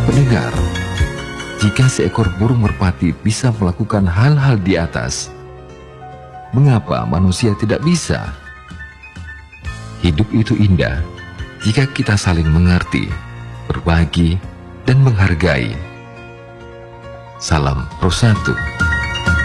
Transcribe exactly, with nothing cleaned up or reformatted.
Pendengar, jika seekor burung merpati bisa melakukan hal-hal di atas, mengapa manusia tidak bisa? Hidup itu indah jika kita saling mengerti, berbagi, dan menghargai. Salam Pro Satu.